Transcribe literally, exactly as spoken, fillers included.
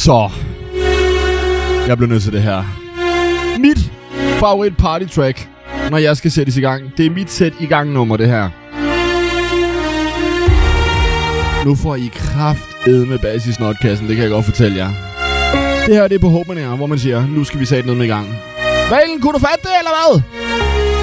Så. Jeg bliver nødt til det her. Mit favorit party track, når jeg skal sættes i gang. Det er mit sæt i gang nummer, det her. Nu får I kraftedme med bas i snotkassen, det kan jeg godt fortælle jer. Det her, det er på Hope and Air, hvor man siger, nu skal vi sætte noget med i gang. Valen, kunne du fatte det, eller hvad?